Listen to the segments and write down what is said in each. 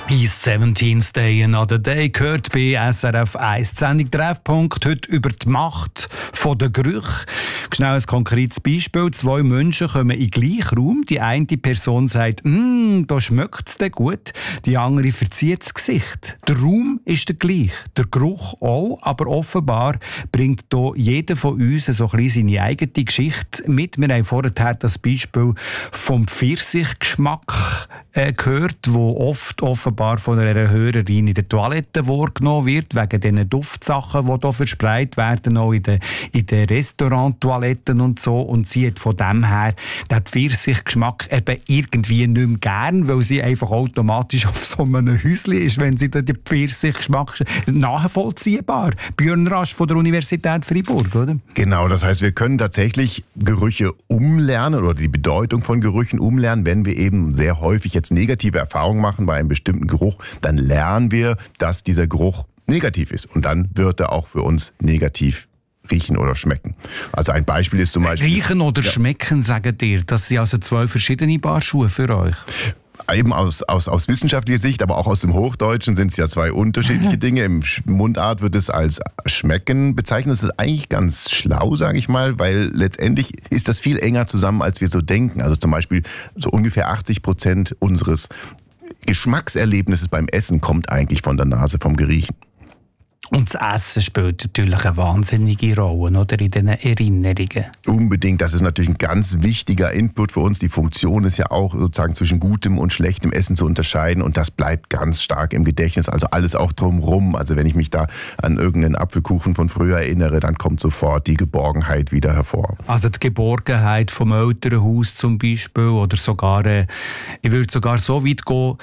His 17th Day Another Day gehört bei SRF 1 Sendung Treffpunkt heute über die Macht der Gerüche. Schnell ein konkretes Beispiel. 2 Menschen kommen in den gleichen Raum. Die eine Person sagt, da schmeckt es gut. Die andere verzieht das Gesicht. Der Raum ist der gleich, der Geruch auch, aber offenbar bringt hier jeder von uns so ein bisschen seine eigene Geschichte mit. Wir haben vorher das Beispiel vom Pfirsichgeschmack gehört, wo oft offenbar von einer Hörerin in der Toilette wahrgenommen wird, wegen diesen Duftsachen, die hier verspreit werden, auch in den Restauranttoiletten und so. Und sie hat von dem her den Pfirsichgeschmack eben irgendwie nicht mehr gern, weil sie einfach automatisch auf so einem Häuschen ist, wenn sie den Pfirsichgeschmack nachvollziehbar. Björn Rasch von der Universität Freiburg, oder? Genau, das heißt, wir können tatsächlich Gerüche umlernen oder die Bedeutung von Gerüchen umlernen, wenn wir eben sehr häufig jetzt negative Erfahrungen machen bei einem bestimmten Geruch, dann lernen wir, dass dieser Geruch negativ ist und dann wird er auch für uns negativ riechen oder schmecken. Also ein Beispiel ist zum Beispiel... Riechen oder schmecken, sagt ihr, das sind also 2 verschiedene Paar Schuhe für euch? Eben aus wissenschaftlicher Sicht, aber auch aus dem Hochdeutschen sind es ja 2 unterschiedliche Dinge. Im Mundart wird es als Schmecken bezeichnet. Das ist eigentlich ganz schlau, sage ich mal, weil letztendlich ist das viel enger zusammen, als wir so denken. Also zum Beispiel so ungefähr 80% unseres Geschmackserlebnisses beim Essen kommt eigentlich von der Nase, vom Geriechen. Und das Essen spielt natürlich eine wahnsinnige Rolle, oder, in diesen Erinnerungen. Unbedingt, das ist natürlich ein ganz wichtiger Input für uns. Die Funktion ist ja auch sozusagen zwischen gutem und schlechtem Essen zu unterscheiden und das bleibt ganz stark im Gedächtnis, also alles auch drumherum. Also wenn ich mich da an irgendeinen Apfelkuchen von früher erinnere, dann kommt sofort die Geborgenheit wieder hervor. Also die Geborgenheit vom Elternhaus zum Beispiel oder sogar, ich würde sogar so weit gehen,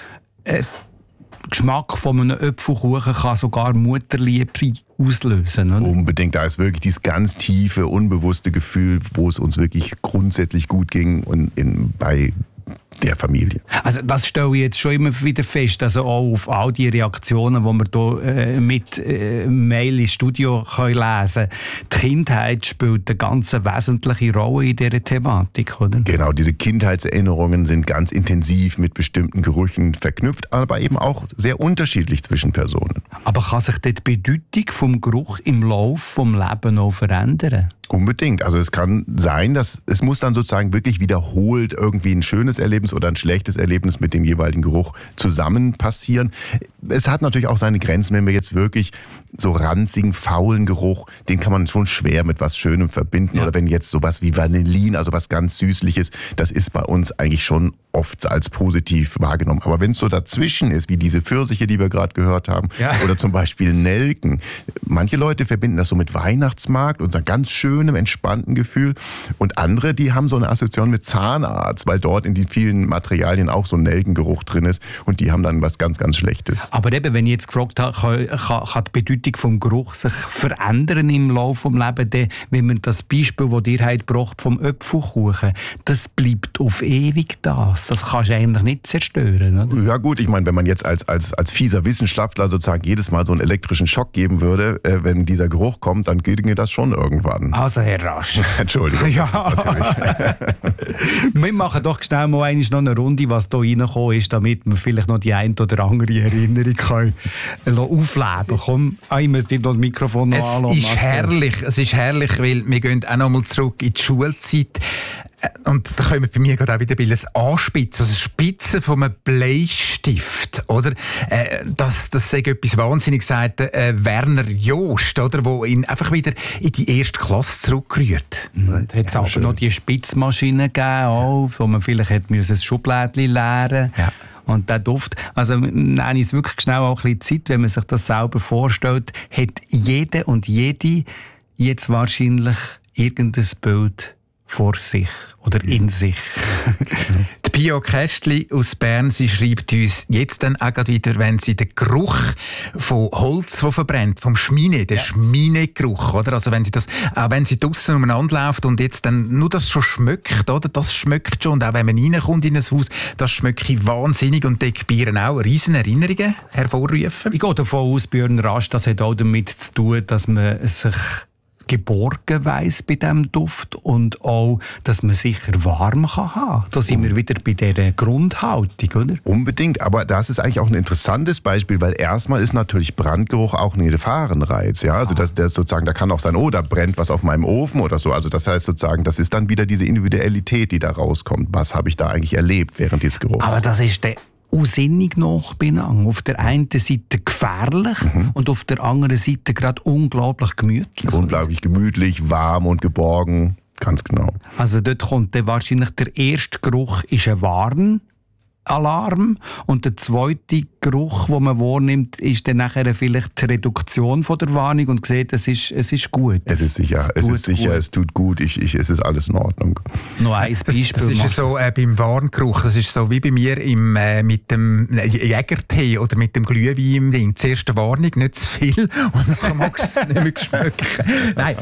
Geschmack von einem Apfelkuchen kann sogar Mutterliebe auslösen, oder? Unbedingt, da ist wirklich dieses ganz tiefe, unbewusste Gefühl, wo es uns wirklich grundsätzlich gut ging und bei der Familie. Also das stelle ich jetzt schon immer wieder fest, also auch auf all die Reaktionen, die wir hier mit Mail ins Studio können lesen können. Die Kindheit spielt eine ganz wesentliche Rolle in dieser Thematik, oder? Genau, diese Kindheitserinnerungen sind ganz intensiv mit bestimmten Gerüchen verknüpft, aber eben auch sehr unterschiedlich zwischen Personen. Aber kann sich die Bedeutung vom Geruch im Laufe des Lebens auch verändern? Unbedingt. Also es kann sein, dass es muss dann sozusagen wirklich wiederholt irgendwie ein schönes Erlebnis oder ein schlechtes Erlebnis mit dem jeweiligen Geruch zusammen passieren. Es hat natürlich auch seine Grenzen, wenn wir jetzt wirklich so ranzigen, faulen Geruch, den kann man schon schwer mit was Schönem verbinden. Ja. Oder wenn jetzt sowas wie Vanillin, also was ganz Süßliches, das ist bei uns eigentlich schon oft als positiv wahrgenommen. Aber wenn es so dazwischen ist, wie diese Pfirsiche, die wir gerade gehört haben, oder zum Beispiel Nelken, manche Leute verbinden das so mit Weihnachtsmarkt und so einem ganz schönen, entspannten Gefühl. Und andere, die haben so eine Assoziation mit Zahnarzt, weil dort in den vielen Materialien auch so ein Nelkengeruch drin ist und die haben dann was ganz, ganz Schlechtes. Aber eben, wenn ich jetzt gefragt habe, kann die Bedeutung vom Geruch sich verändern im Laufe des Lebens, wenn man das Beispiel, das ihr habt gebracht vom Apfelkuchen, das bleibt auf ewig da. Das kannst du eigentlich nicht zerstören, oder? Ja gut, ich meine, wenn man jetzt als fieser Wissenschaftler sozusagen jedes Mal so einen elektrischen Schock geben würde, wenn dieser Geruch kommt, dann ginge das schon irgendwann. Also Herr Rasch. Entschuldigung, ja. Das ist natürlich... Wir machen doch schnell mal noch eine Runde, was hier reingekommen ist, damit wir vielleicht noch die eine oder andere Erinnerung können aufleben können. Komm, ich muss dir das Mikrofon noch anlassen. Es ist herrlich, weil wir gehen auch noch mal zurück in die Schulzeit. Und da kommen bei mir gerade auch wieder ein Anspitzen, also Spitzen von einem Bleistift, oder? Das sagt etwas Wahnsinniges, sagt Werner Jost, oder? Wo ihn einfach wieder in die erste Klasse zurückrührt. Und hat es aber noch die Spitzmaschine gegeben, auch, wo man vielleicht hätte ein Schublädchen leeren. Ja. Und der Duft, also nehme ich es wirklich schnell auch ein bisschen Zeit, wenn man sich das selber vorstellt, hat jede und jede jetzt wahrscheinlich irgendein Bild vor sich oder in sich. Die Pia Kästli aus Bern, sie schreibt uns jetzt dann auch wieder, wenn sie den Geruch von Holz, das verbrennt, vom Schmine, der Schminegeruch, oder? Also wenn sie das, auch wenn sie draussen umeinander läuft und jetzt dann nur das schon schmeckt, oder? Das schmeckt schon. Und auch wenn man reinkommt in ein Haus, das schmeckt wahnsinnig und die Bieren auch riesen Erinnerungen hervorrufen. Ich gehe davon aus, Björn Rasch, das hat auch damit zu tun, dass man sich geborgen weiss bei diesem Duft und auch, dass man sicher warm kann haben. Da sind wir wieder bei dieser Grundhaltung, oder? Unbedingt, aber das ist eigentlich auch ein interessantes Beispiel, weil erstmal ist natürlich Brandgeruch auch ein Gefahrenreiz. Ja? Also das sozusagen, da kann auch sein, da brennt was auf meinem Ofen oder so. Also das heißt sozusagen, das ist dann wieder diese Individualität, die da rauskommt. Was habe ich da eigentlich erlebt während dieses Geruchs? Aber das ist der unsinnig nachbenannt. Auf der einen Seite gefährlich und auf der anderen Seite gerade unglaublich gemütlich. Unglaublich gemütlich, warm und geborgen. Ganz genau. Also dort kommt dann wahrscheinlich der erste Geruch ist ein Warnalarm und der zweite Geruch, den man wahrnimmt, ist dann nachher vielleicht die Reduktion von der Warnung und sieht, es ist gut. Es ist sicher, es tut gut, es ist alles in Ordnung. Noch ein Beispiel. Das ist so beim Warngeruch, das ist so wie bei mir mit dem Jägertee oder mit dem Glühwein im Ding. Zuerst eine Warnung, nicht zu viel und dann magst du es nicht mehr schmecken. Nein,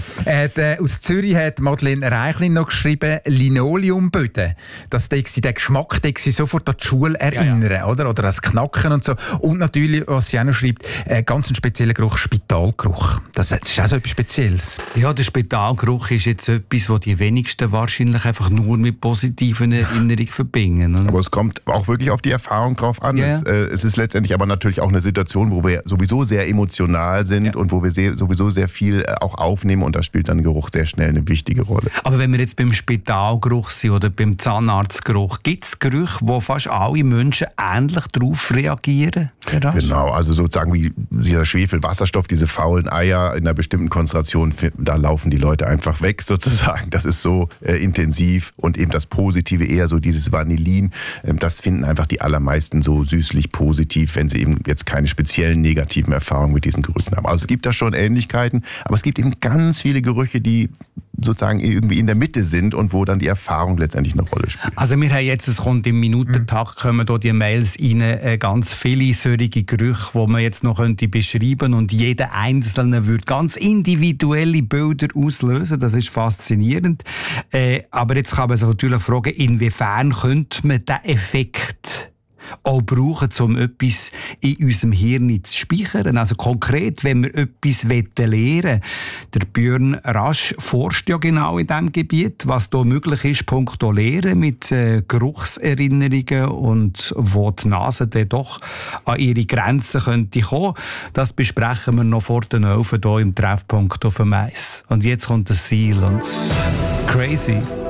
aus Zürich hat Madeleine Reichlin noch geschrieben, Linoleumböden. Der Geschmack, der sie sofort an die Schule erinnern, oder an das Knacken und so. Und natürlich, was sie auch noch schreibt, ganz ein spezieller Geruch, Spitalgeruch. Das ist auch so etwas Spezielles. Ja, der Spitalgeruch ist jetzt etwas, was die wenigsten wahrscheinlich einfach nur mit positiven Erinnerungen verbinden. Oder? Aber es kommt auch wirklich auf die Erfahrung drauf an. Ja. Es ist letztendlich aber natürlich auch eine Situation, wo wir sowieso sehr emotional sind und wo wir sowieso sehr viel auch aufnehmen und da spielt dann Geruch sehr schnell eine wichtige Rolle. Aber wenn wir jetzt beim Spitalgeruch sind oder beim Zahnarztgeruch, gibt es Gerüche, wo fast alle Menschen ähnlich darauf reagieren? Genau, also sozusagen wie dieser Schwefelwasserstoff, diese faulen Eier in einer bestimmten Konzentration, da laufen die Leute einfach weg sozusagen. Das ist so intensiv und eben das Positive eher so dieses Vanillin. Das finden einfach die allermeisten so süßlich positiv, wenn sie eben jetzt keine speziellen negativen Erfahrungen mit diesen Gerüchen haben. Also es gibt da schon Ähnlichkeiten, aber es gibt eben ganz viele Gerüche, die sozusagen irgendwie in der Mitte sind und wo dann die Erfahrung letztendlich eine Rolle spielt. Also wir haben jetzt, es kommt im Minutentakt, kommen hier die Mails rein, ganz viele solche Gerüche, die man jetzt noch beschreiben könnte und jeder Einzelne würde ganz individuelle Bilder auslösen. Das ist faszinierend. Aber jetzt kann man sich natürlich fragen, inwiefern könnte man diesen Effekt auch brauchen, um etwas in unserem Hirn zu speichern. Also konkret, wenn wir etwas lernen wollen. Der Björn Rasch forscht ja genau in diesem Gebiet, was da möglich ist, punkto Lehren mit Geruchserinnerungen und wo die Nase dann doch an ihre Grenzen könnte kommen. Das besprechen wir noch vor den 11 hier im Treffpunkt auf dem Eis. Und jetzt kommt das Ziel und crazy.